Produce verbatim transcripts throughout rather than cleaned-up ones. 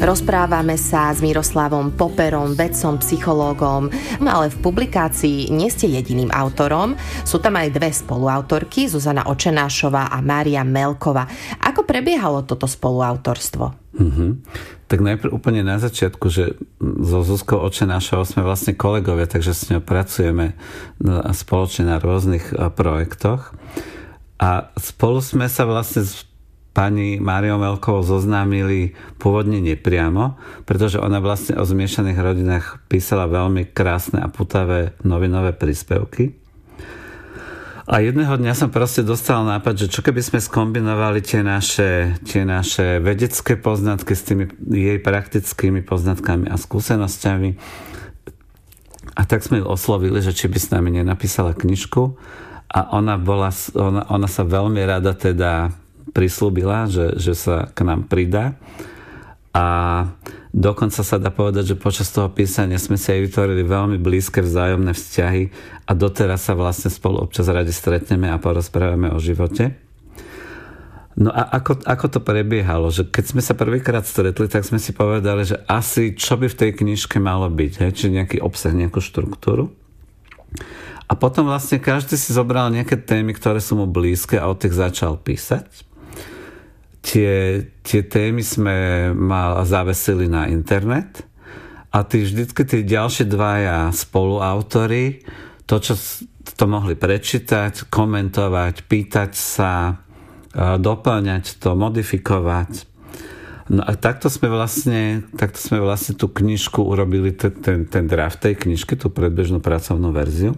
Rozprávame sa s Miroslavom Poperom, vedcom, psychológom, ale v publikácii nie ste jediným autorom. Sú tam aj dve spoluautorky, Zuzana Očenášová a Mária Melková. Ako prebiehalo toto spoluautorstvo? Mm-hmm. Tak najprv úplne na začiatku, že so Zuzkou Očenášovou sme vlastne kolegovia, takže s ňou pracujeme spoločne na rôznych projektoch. A spolu sme sa vlastne s pani Máriou Melkovou zoznámili pôvodne nepriamo, pretože ona vlastne o zmiešaných rodinách písala veľmi krásne a putavé novinové príspevky. A jedného dňa som proste dostal nápad, že čo keby sme skombinovali tie naše, tie naše vedecké poznatky s tými jej praktickými poznatkami a skúsenosťami. A tak sme ju oslovili, že či by s nami nenapísala knižku. A ona, bola, ona, ona sa veľmi rada teda prislúbila, že, že sa k nám pridá. A dokonca sa dá povedať, že počas toho písania sme si aj vytvorili veľmi blízke vzájomné vzťahy a doteraz sa vlastne spolu občas radi stretneme a porozprávame o živote. No a ako, ako to prebiehalo? Že keď sme sa prvýkrát stretli, tak sme si povedali, že asi čo by v tej knižke malo byť, hej? Či nejaký obsah, nejakú štruktúru. A potom vlastne každý si zobral nejaké témy, ktoré sú mu blízke a od tých začal písať. Tie, tie témy sme mal zavesili na internet a tí vždycky tí ďalšie dvaja spoluautori to, čo to mohli prečítať, komentovať, pýtať sa, doplňať to, modifikovať. No a takto sme vlastne, takto sme vlastne tú knižku urobili, ten, ten draft tej knižky, tú predbežnú pracovnú verziu.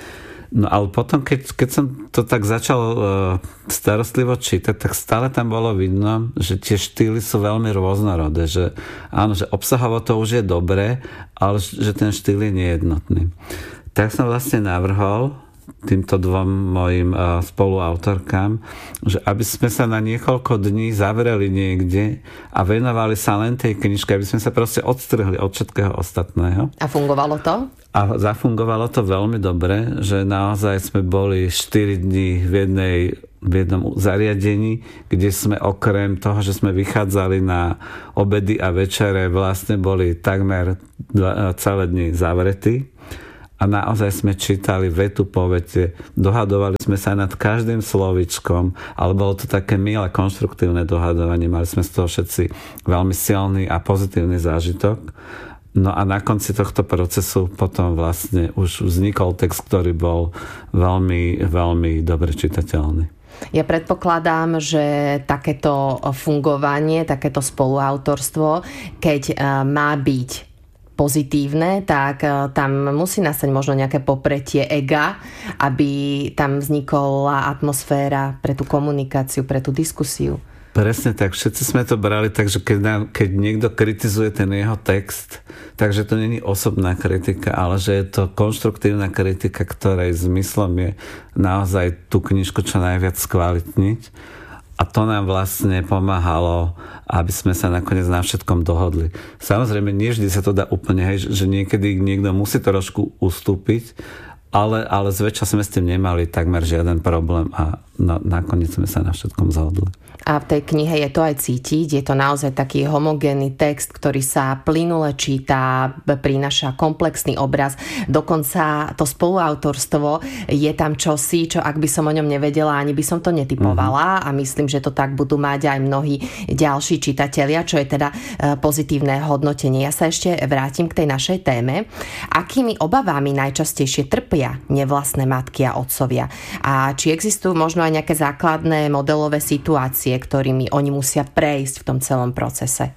No ale potom, keď, keď som to tak začal uh, starostlivo čítať, tak stále tam bolo vidno, že tie štýly sú veľmi rôznorodé, že áno, že obsahovo to už je dobré, ale že ten štýl je nejednotný. Tak som vlastne navrhol týmto dvom mojim uh, spoluautorkám, že aby sme sa na niekoľko dní zavreli niekde a venovali sa len tej knižke, aby sme sa proste odstrihli od všetkého ostatného. A fungovalo to? A zafungovalo to veľmi dobre, že naozaj sme boli štyri dni v, jednej, v jednom zariadení, kde sme okrem toho, že sme vychádzali na obedy a večere, vlastne boli takmer dva, celé dni zavretí. A naozaj sme čítali vetu po vete, dohadovali sme sa nad každým slovičkom, ale bolo to také milé, konštruktívne dohadovanie, mali sme z toho všetci veľmi silný a pozitívny zážitok. No a na konci tohto procesu potom vlastne už vznikol text, ktorý bol veľmi, veľmi dobre čitateľný. Ja predpokladám, že takéto fungovanie, takéto spoluautorstvo, keď má byť pozitívne, tak tam musí nastať možno nejaké popretie ega, aby tam vznikla atmosféra pre tú komunikáciu, pre tú diskusiu. Presne tak, všetci sme to brali tak, že keď, nám, keď niekto kritizuje ten jeho text, takže to nie je osobná kritika, ale že je to konštruktívna kritika, ktorej zmyslom je naozaj tú knižku čo najviac skvalitniť. A to nám vlastne pomáhalo, aby sme sa nakoniec na všetkom dohodli. Samozrejme, nie vždy sa to dá úplne, hej, že niekedy niekto musí trošku ustúpiť, ale, ale zväčša sme s tým nemali takmer žiaden problém a na, nakoniec sme sa na všetkom zhodli. A v tej knihe je to aj cítiť, je to naozaj taký homogénny text, ktorý sa plynule číta, prináša komplexný obraz. Dokonca to spoluautorstvo je tam čosi, čo ak by som o ňom nevedela, ani by som to netypovala. Mm-hmm. A myslím, že to tak budú mať aj mnohí ďalší čitatelia, čo je teda pozitívne hodnotenie. Ja sa ešte vrátim k tej našej téme. Akými obavami najčastejšie trpia nevlastné matky a otcovia? A či existujú možno aj nejaké základné modelové situácie, ktorými oni musia prejsť v tom celom procese?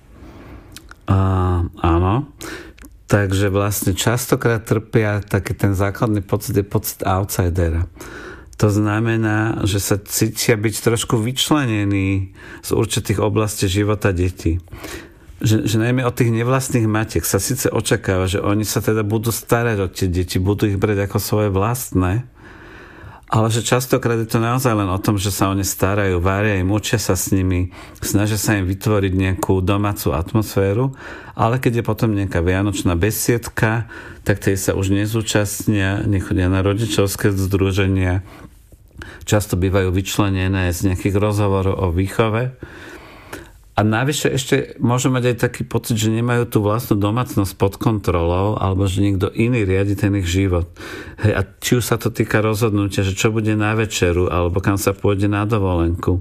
Uh, áno. Takže vlastne častokrát trpia taký ten základný pocit, je pocit outsidera. To znamená, že sa cítia byť trošku vyčlenení z určitých oblastí života detí. Že, že najmä od tých nevlastných matiek sa síce očakáva, že oni sa teda budú starať o tie deti, budú ich brať ako svoje vlastné, ale že častokrát je to naozaj len o tom, že sa o ne starajú, varia im, učia sa s nimi, snažia sa im vytvoriť nejakú domácu atmosféru, ale keď je potom nejaká vianočná besiedka, tak tej sa už nezúčastnia, nechodia na rodičovské združenia, často bývajú vyčlenené z nejakých rozhovorov o výchove A navyše ešte môžu mať aj taký pocit, že nemajú tú vlastnú domácnosť pod kontrolou, alebo že niekto iný riadi ten ich život. Hej, a či už sa to týka rozhodnutia, že čo bude na večeru, alebo kam sa pôjde na dovolenku.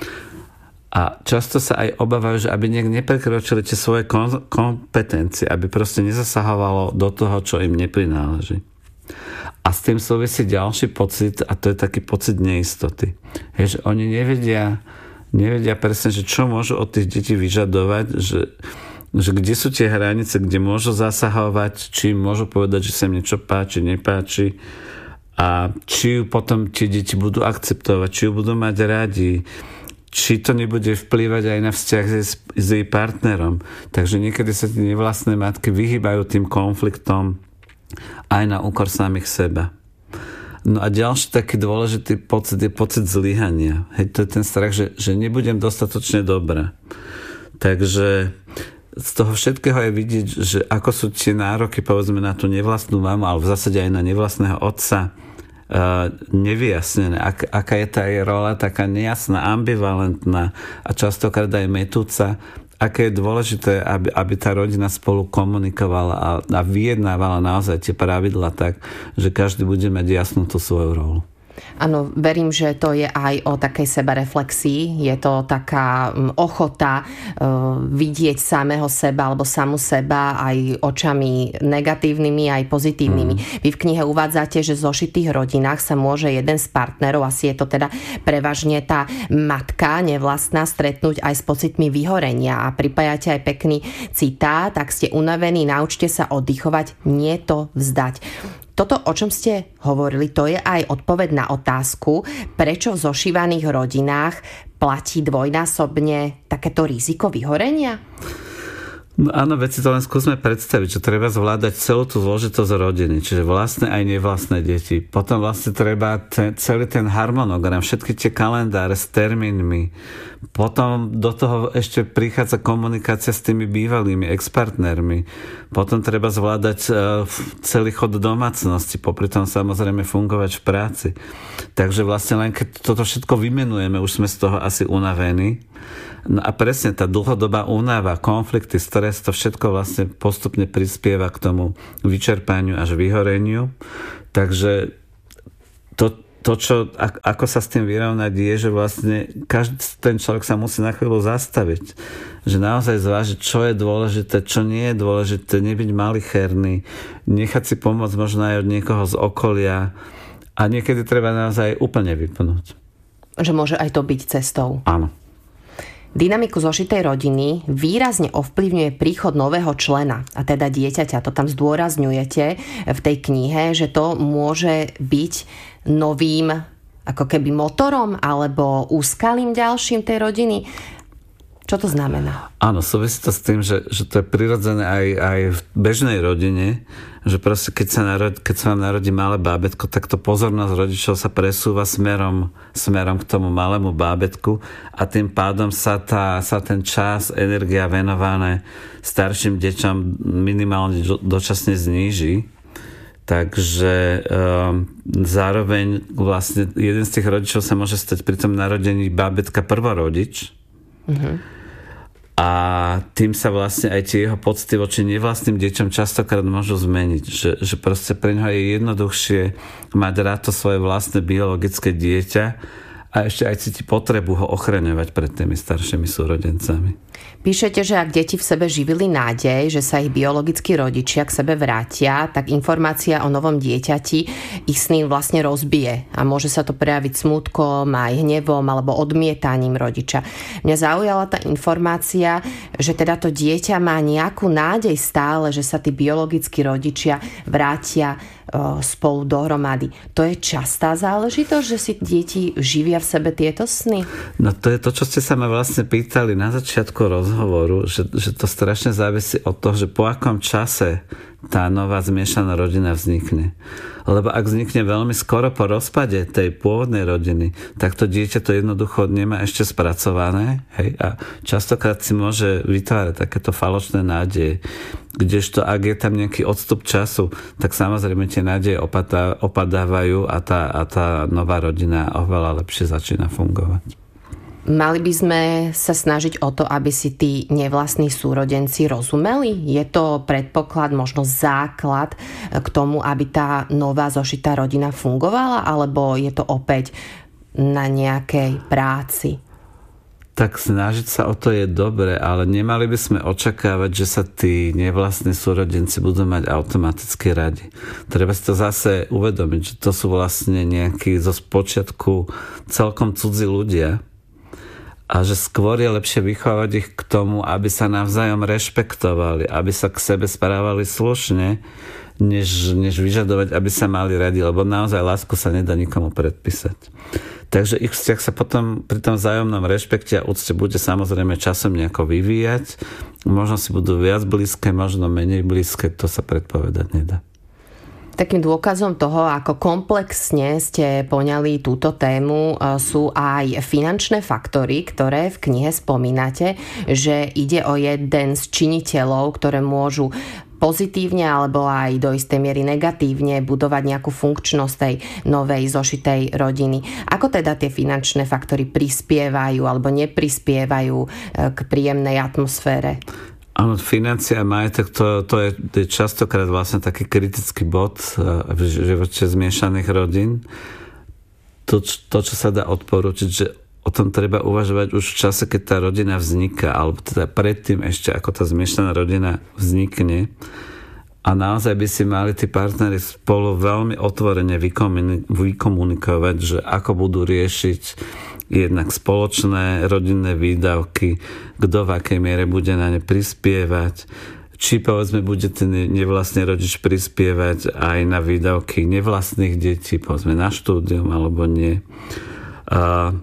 A často sa aj obávajú, že aby nejak neprekročili tie svoje kompetencie, aby proste nezasahovalo do toho, čo im neprináleží. A s tým súvisí ďalší pocit, a to je taký pocit neistoty. Hej, že oni nevedia nevedia presne, že čo môžu od tých detí vyžadovať, že, že kde sú tie hranice, kde môžu zasahovať, či môžu povedať, že sa im niečo páči, nepáči a či ju potom tie deti budú akceptovať, či ju budú mať radi, či to nebude vplývať aj na vzťah s, s jej partnerom. Takže niekedy sa tie nevlastné matky vyhýbajú tým konfliktom aj na úkor samých seba. No a ďalší taký dôležitý pocit je pocit zlyhania. Hej, to je ten strach, že, že nebudem dostatočne dobrá. Takže z toho všetkého je vidieť, že ako sú tie nároky, povedzme, na tú nevlastnú mamu, ale v zásade aj na nevlastného otca uh, nevyjasnené. Ak, aká je tá jej rola, taká nejasná, ambivalentná a častokrát aj metúca. Aké je dôležité, aby, aby tá rodina spolu komunikovala a, a vyjednávala naozaj tie pravidlá tak, že každý bude mať jasnú tú svoju rolu. Áno, verím, že to je aj o takej sebareflexii. Je to taká ochota uh, vidieť samého seba alebo samu seba aj očami negatívnymi, aj pozitívnymi. Mm. Vy v knihe uvádzate, že v zošitých rodinách sa môže jeden z partnerov, asi je to teda prevažne tá matka nevlastná, stretnúť aj s pocitmi vyhorenia. A pripájate aj pekný citát: ak ste unavení, naučte sa oddychovať, nie to vzdať. Toto, o čom ste hovorili, to je aj odpoveď na otázku, prečo v zošívaných rodinách platí dvojnásobne takéto riziko vyhorenia? No áno, veď si to len skúsme predstaviť, že treba zvládať celú tú zložitosť rodiny, čiže vlastné aj nevlastné deti. Potom vlastne treba ten, celý ten harmonogram, všetky tie kalendáre s termínmi. Potom do toho ešte prichádza komunikácia s tými bývalými ex-partnermi. Potom treba zvládať uh, celý chod domácnosti, popri tom samozrejme fungovať v práci. Takže vlastne len keď toto všetko vymenujeme, už sme z toho asi unavení. No a presne tá dlhodobá únava, konflikty, stres, to všetko vlastne postupne prispieva k tomu vyčerpaniu až vyhoreniu. Takže to, to čo, ako sa s tým vyrovnať, je, že vlastne každý ten človek sa musí na chvíľu zastaviť. Že naozaj zvážiť, čo je dôležité, čo nie je dôležité, nebyť malicherný, nechať si pomôcť možno aj od niekoho z okolia a niekedy treba naozaj úplne vypnúť. Že môže aj to byť cestou. Áno. Dynamiku zošitej rodiny výrazne ovplyvňuje príchod nového člena, a teda dieťaťa. To tam zdôrazňujete v tej knihe, že to môže byť novým ako keby motorom alebo úskalím ďalším tej rodiny. Čo to znamená? Áno, súvisí to s tým, že, že to je prirodzené aj, aj v bežnej rodine, že proste keď sa, narod, keď sa vám narodí malé bábätko, tak to pozornosť rodičov sa presúva smerom, smerom k tomu malému bábätku a tým pádom sa, tá, sa ten čas, energia venované starším deťom minimálne do, dočasne zníži. Takže um, zároveň vlastne jeden z tých rodičov sa môže stať pri tom narodení bábätka prvorodič. Mhm. A tým sa vlastne aj tie jeho pocity voči nevlastným deťom častokrát môžu zmeniť. Že, že proste pre ňoho je jednoduchšie mať rád to svoje vlastné biologické dieťa a ešte aj cíti potrebu ho ochraňovať pred tými staršími súrodencami. Píšete, že ak deti v sebe živili nádej, že sa ich biologickí rodičia k sebe vrátia, tak informácia o novom dieťati ich sny vlastne rozbije a môže sa to prejaviť smútkom, aj hnevom alebo odmietaním rodiča. Mňa zaujala tá informácia, že teda to dieťa má nejakú nádej stále, že sa tí biologickí rodičia vrátia spolu dohromady. To je častá záležitosť, že si deti živia v sebe tieto sny? No to je to, čo ste sa ma vlastne pýtali na začiatku rozhovoru, že, že to strašne závisí od toho, že po akom čase tá nová zmiešaná rodina vznikne. Lebo ak vznikne veľmi skoro po rozpade tej pôvodnej rodiny, tak to dieťa to jednoducho nemá ešte spracované, hej, a častokrát si môže vytvárať takéto falošné nádeje. Kdežto ak je tam nejaký odstup času, tak samozrejme tie nádeje opadá, opadávajú a tá, a tá nová rodina oveľa lepšie začína fungovať. Mali by sme sa snažiť o to, aby si tí nevlastní súrodenci rozumeli? Je to predpoklad, možno základ k tomu, aby tá nová zošitá rodina fungovala? Alebo je to opäť na nejakej práci? Tak snažiť sa o to je dobre, ale nemali by sme očakávať, že sa tí nevlastní súrodenci budú mať automaticky radi. Treba si to zase uvedomiť, že to sú vlastne nejakí zo spočiatku celkom cudzí ľudia, a že skôr je lepšie vychovať ich k tomu, aby sa navzájom rešpektovali, aby sa k sebe správali slušne, než, než vyžadovať, aby sa mali radi, lebo naozaj lásku sa nedá nikomu predpísať. Takže ich vzťah sa potom pri tom vzájomnom rešpekte a úcte bude samozrejme časom nejako vyvíjať. Možno si budú viac blízke, možno menej blízke, to sa predpovedať nedá. Takým dôkazom toho, ako komplexne ste poňali túto tému, sú aj finančné faktory, ktoré v knihe spomínate, že ide o jeden z činiteľov, ktoré môžu pozitívne alebo aj do istej miery negatívne budovať nejakú funkčnosť tej novej zošitej rodiny. Ako teda tie finančné faktory prispievajú alebo neprispievajú k príjemnej atmosfére? Áno, financia a majetok, to, to je, je častokrát vlastne taký kritický bod v živote zmiešaných rodín. To, to, čo sa dá odporučiť, že o tom treba uvažovať už v čase, keď tá rodina vzniká, alebo teda predtým ešte, ako tá zmiešaná rodina vznikne. A naozaj by si mali tí partneri spolu veľmi otvorene vykomunikovať, že ako budú riešiť jednak spoločné rodinné výdavky, kto v akej miere bude na ne prispievať, či povedzme bude ten nevlastný rodič prispievať aj na výdavky nevlastných detí, povedzme na štúdium alebo nie. A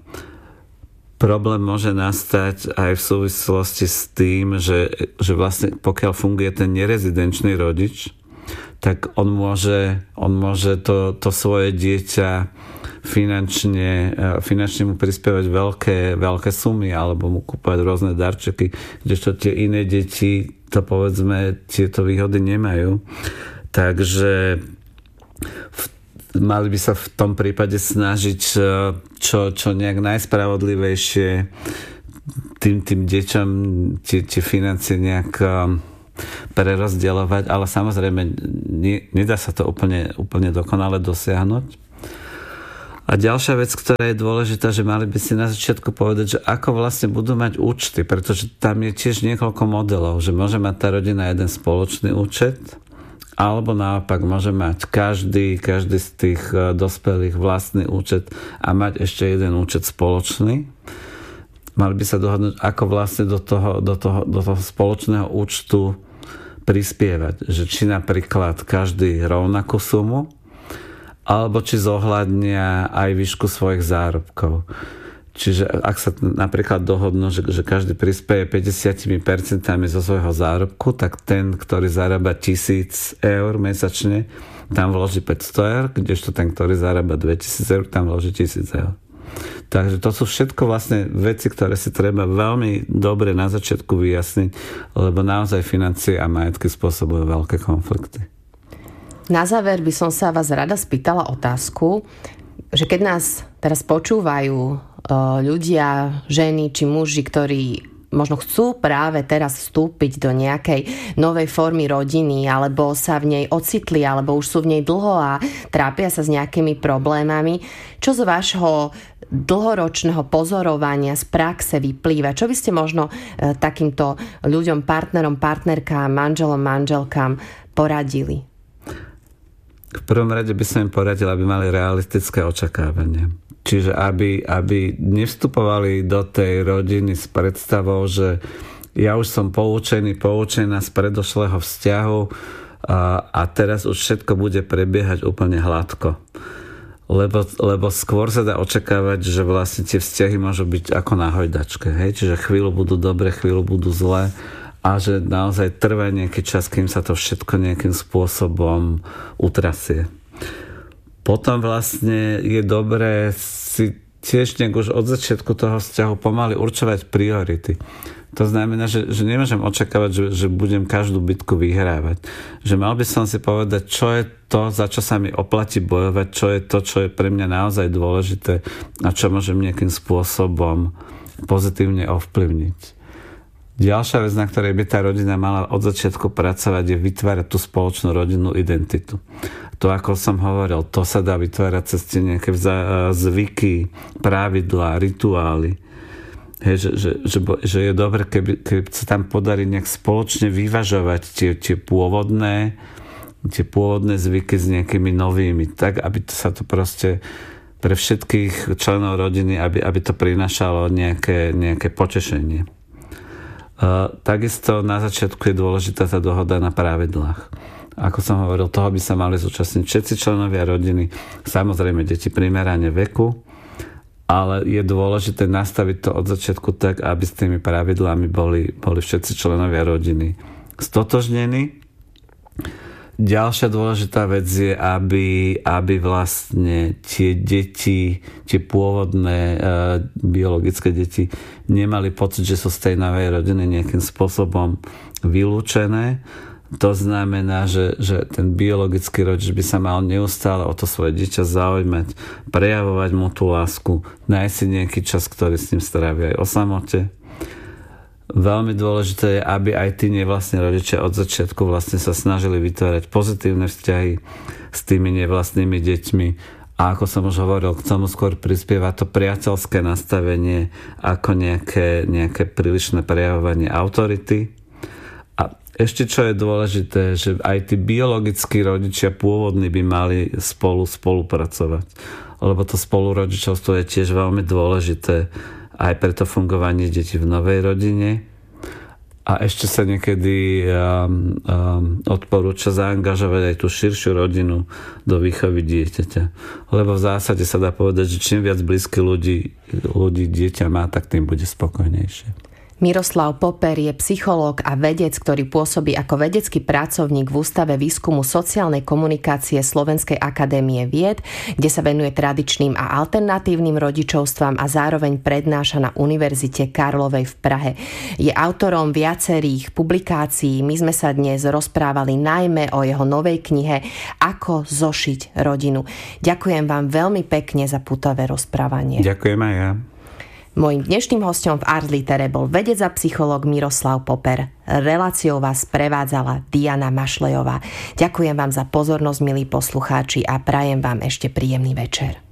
problém môže nastať aj v súvislosti s tým, že, že vlastne pokiaľ funguje ten nerezidenčný rodič, tak on môže, on môže to, to svoje dieťa finančne, finančne mu prispievať veľké, veľké sumy alebo mu kúpať rôzne darčeky, kdežto tie iné deti to povedzme tieto výhody nemajú. Takže v, mali by sa v tom prípade snažiť čo, čo nejak najspravodlivejšie tým, tým deťom tie, tie financie nejak prerozdeľovať, ale samozrejme nie, nedá sa to úplne, úplne dokonale dosiahnuť. A ďalšia vec, ktorá je dôležitá, že mali by si na začiatku povedať, že ako vlastne budú mať účty, pretože tam je tiež niekoľko modelov, že môže mať tá rodina jeden spoločný účet, alebo naopak môže mať každý, každý z tých dospelých vlastný účet a mať ešte jeden účet spoločný. Mali by sa dohodnúť, ako vlastne do toho, do toho, do toho spoločného účtu prispievať. Že či napríklad každý rovnakú sumu, alebo či zohľadnia aj výšku svojich zárobkov. Čiže ak sa napríklad dohodnú, že, že každý prispieje päťdesiat percent zo svojho zárobku, tak ten, ktorý zarába tisíc eur mesačne, tam vloží päťsto eur, kdežto ten, ktorý zarába dvetisíc eur, tam vloží tisíc eur. Takže to sú všetko vlastne veci, ktoré si treba veľmi dobre na začiatku vyjasniť, lebo naozaj financie a majetky spôsobujú veľké konflikty. Na záver by som sa vás rada spýtala otázku, že keď nás teraz počúvajú ľudia, ženy či muži, ktorí možno chcú práve teraz vstúpiť do nejakej novej formy rodiny, alebo sa v nej ocitli, alebo už sú v nej dlho a trápia sa s nejakými problémami, čo z vášho dlhoročného pozorovania z praxe vyplýva? Čo by ste možno takýmto ľuďom, partnerom, partnerkám, manželom, manželkám poradili? V prvom rade by som im poradil, aby mali realistické očakávania. Čiže aby, aby nevstupovali do tej rodiny s predstavou, že ja už som poučený, poučená z predošlého vzťahu a, a teraz už všetko bude prebiehať úplne hladko. Lebo, lebo skôr sa dá očakávať, že vlastne tie vzťahy môžu byť ako na hojdačke. Hej? Čiže chvíľu budú dobre, chvíľu budú zlé. A že naozaj trvá nejaký čas, kým sa to všetko nejakým spôsobom utrasie. Potom vlastne je dobré si tiež nejak už od začiatku toho vzťahu pomaly určovať priority. To znamená, že, že nemôžem očakávať, že, že budem každú bitku vyhrávať. Že mal by som si povedať, čo je to, za čo sa mi oplatí bojovať, čo je to, čo je pre mňa naozaj dôležité a čo môžem nejakým spôsobom pozitívne ovplyvniť. Ďalšia vec, na ktorej by tá rodina mala od začiatku pracovať, je vytvárať tú spoločnú rodinnú identitu. To, ako som hovoril, to sa dá vytvárať cez tie nejaké zvyky, pravidlá, rituály. Hej, že, že, že, že je dobre, keby, keby sa tam podarí nejak spoločne vyvažovať tie, tie pôvodné tie pôvodné zvyky s nejakými novými, tak aby to sa to proste pre všetkých členov rodiny, aby, aby to prinášalo nejaké, nejaké potešenie. Uh, takisto na začiatku je dôležitá tá dohoda na pravidlách. Ako som hovoril, toho by sa mali zúčastniť všetci členovia rodiny, samozrejme deti primerane veku, ale je dôležité nastaviť to od začiatku tak, aby s tými pravidlami boli, boli všetci členovia rodiny stotožnení. Ďalšia dôležitá vec je, aby, aby vlastne tie deti, tie pôvodné e, biologické deti nemali pocit, že sú z tej novej rodiny nejakým spôsobom vylúčené. To znamená, že, že ten biologický rodič by sa mal neustále o to svoje dieťa zaujímať, prejavovať mu tú lásku, nájsť si nejaký čas, ktorý s ním strávi aj o samote. Veľmi dôležité je, aby aj tí nevlastní rodičia od začiatku vlastne sa snažili vytvárať pozitívne vzťahy s tými nevlastnými deťmi. A ako som už hovoril, k tomu skôr prispieva to priateľské nastavenie ako nejaké, nejaké prílišné prejavovanie autority. A ešte čo je dôležité, že aj tí biologickí rodičia pôvodní by mali spolu spolupracovať. Lebo to spolurodičovstvo je tiež veľmi dôležité aj pre to fungovanie detí v novej rodine. A ešte sa niekedy um, um, odporúča zaangažovať aj tú širšiu rodinu do výchovy dieťaťa. Lebo v zásade sa dá povedať, že čím viac blízkych ľudí, ľudí dieťa má, tak tým bude spokojnejšie. Miroslav Poper je psychológ a vedec, ktorý pôsobí ako vedecký pracovník v Ústave výskumu sociálnej komunikácie Slovenskej akadémie vied, kde sa venuje tradičným a alternatívnym rodičovstvám a zároveň prednáša na Univerzite Karlovej v Prahe. Je autorom viacerých publikácií. My sme sa dnes rozprávali najmä o jeho novej knihe Ako zošiť rodinu. Ďakujem vám veľmi pekne za pútavé rozprávanie. Ďakujem aj ja. Mojím dnešným hosťom v Ars Litere bol vedec a psychológ Miroslav Poper. Reláciou vás prevádzala Diana Mašlejová. Ďakujem vám za pozornosť, milí poslucháči, a prajem vám ešte príjemný večer.